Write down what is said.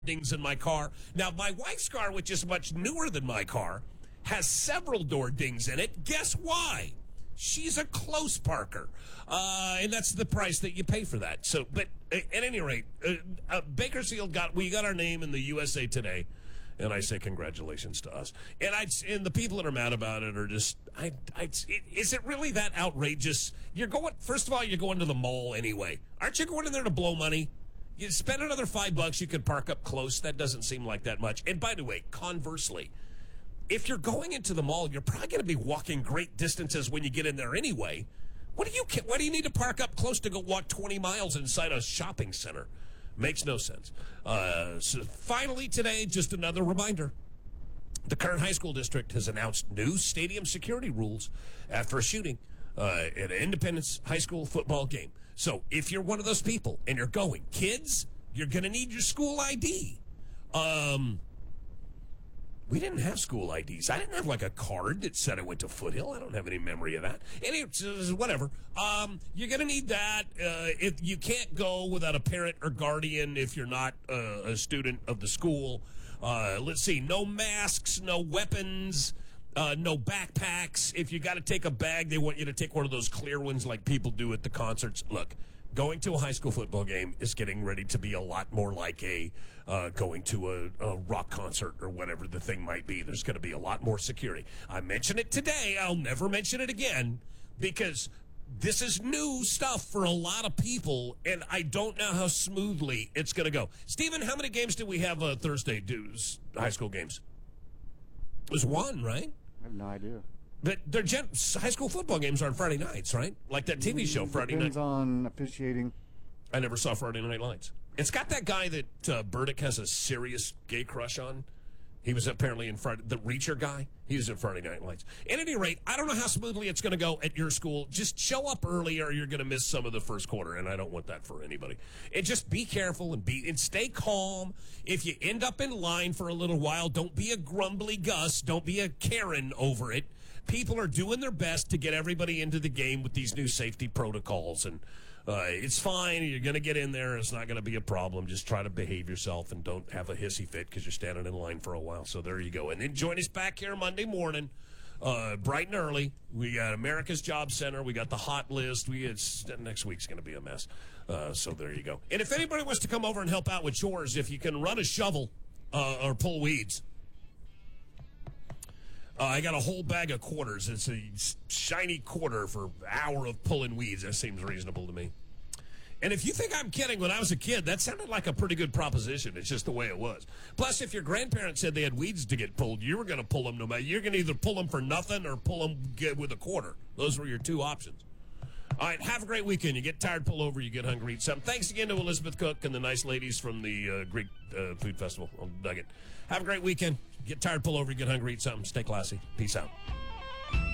dings in my car. Now, my wife's car, which is much newer than my car, has several door dings in it. Guess why? She's a close parker. And that's the price that you pay for that. So, but at any rate, Bakersfield we got our name in the USA Today. And I say congratulations to us. And the people that are mad about it are just, is it really that outrageous? First of all, you're going to the mall anyway. Aren't you going in there to blow money? You spend another $5, you could park up close. That doesn't seem like that much. And by the way, conversely, if you're going into the mall, you're probably going to be walking great distances when you get in there anyway. Why do you need to park up close to go walk 20 miles inside a shopping center? Makes no sense. So finally today, just another reminder. The Kern High School District has announced new stadium security rules after a shooting at an Independence High School football game. So if you're one of those people and you're going, kids, you're going to need your school ID. We didn't have school IDs. I didn't have like a card that said I went to Foothill. I don't have any memory of that. Whatever. You're going to need that. If you can't go without a parent or guardian if you're not a student of the school. Let's see. No masks, no weapons, no backpacks. If you got to take a bag, they want you to take one of those clear ones like people do at the concerts. Look. Going to a high school football game is getting ready to be a lot more like going to a rock concert or whatever the thing might be. There's going to be a lot more security. I mentioned it today. I'll never mention it again because this is new stuff for a lot of people, and I don't know how smoothly it's going to go. Stephen, how many games did we have Thursday? High school games? It was one, right? I have no idea. But high school football games are on Friday nights, right? Like that TV show, Friday Night. Depends on officiating. I never saw Friday Night Lights. It's got that guy that Burdick has a serious gay crush on. He was apparently in the Reacher guy. He was in Friday Night Lights. At any rate, I don't know how smoothly it's going to go at your school. Just show up early or you're going to miss some of the first quarter, and I don't want that for anybody. And just be careful and stay calm. If you end up in line for a little while, don't be a grumbly Gus. Don't be a Karen over it. People are doing their best to get everybody into the game with these new safety protocols, and it's fine. You're going to get in there. It's not going to be a problem. Just try to behave yourself and don't have a hissy fit because you're standing in line for a while. So there you go. And then join us back here Monday morning, bright and early. We got America's Job Center. We got the hot list. Next week's going to be a mess. So there you go. And if anybody wants to come over and help out with chores, if you can run a shovel or pull weeds, I got a whole bag of quarters. It's a shiny quarter for an hour of pulling weeds. That seems reasonable to me. And if you think I'm kidding, when I was a kid, that sounded like a pretty good proposition. It's just the way it was. Plus, if your grandparents said they had weeds to get pulled, you were going to pull them no matter. You're going to either pull them for nothing or pull them with a quarter. Those were your two options. All right, have a great weekend. You get tired, pull over. You get hungry, eat something. Thanks again to Elizabeth Cook and the nice ladies from the Greek Food Festival. I'll dug it. Have a great weekend. Get tired, pull over. You get hungry, eat something. Stay classy. Peace out.